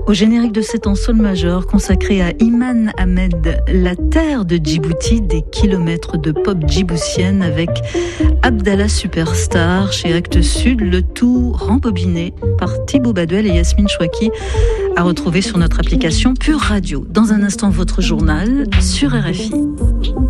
Au générique de cet en sol majeur consacré à Iman Ahmed, la terre de Djibouti, des kilomètres de pop djiboutienne avec Abdallah Superstar chez Actes Sud, le tout rembobiné par Thibaut Baduel et Yasmine Chouaki, à retrouver sur notre application Pure Radio. Dans un instant, votre journal sur RFI.